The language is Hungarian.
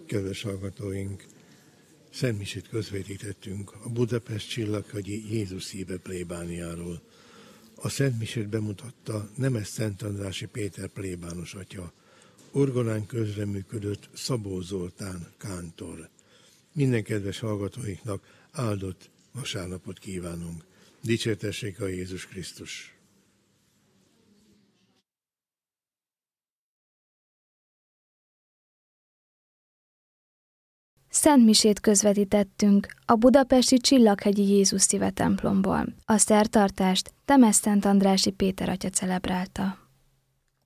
Kedves hallgatóink, szentmisét közvetítettünk a Budapest Csillaghegyi Jézus szíve plébániáról. A szentmisét bemutatta Nemes Szent Andrássy Péter plébános atya. Orgonán közreműködött Szabó Zoltán kántor. Minden kedves hallgatóinknak áldott vasárnapot kívánunk. Dicsértessék a Jézus Krisztus! Szentmisét közvetítettünk a budapesti Csillaghegyi Jézus szíve templomból. A szertartást Nemes Szent Andrássy Péter atya celebrálta.